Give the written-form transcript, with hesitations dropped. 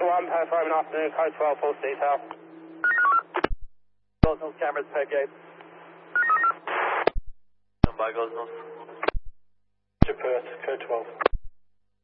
Delta 1, Perth Roman afternoon, code 12, false detail. Gosnells cameras, peg gate. Stand by Gosnells. To Perth, code 12.